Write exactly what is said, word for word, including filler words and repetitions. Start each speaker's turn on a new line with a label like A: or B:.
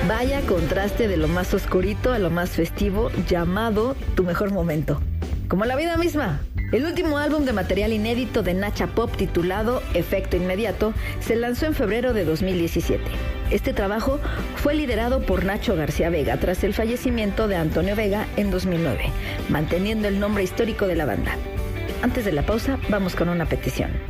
A: Vaya contraste de lo más oscurito a lo más festivo, llamado Tu Mejor Momento. Como la vida misma. El último álbum de material inédito de Nacha Pop, titulado Efecto Inmediato, se lanzó en febrero de dos mil diecisiete. Este trabajo fue liderado por Nacho García Vega tras el fallecimiento de Antonio Vega en dos mil nueve, manteniendo el nombre histórico de la banda. Antes de la pausa, vamos con una petición.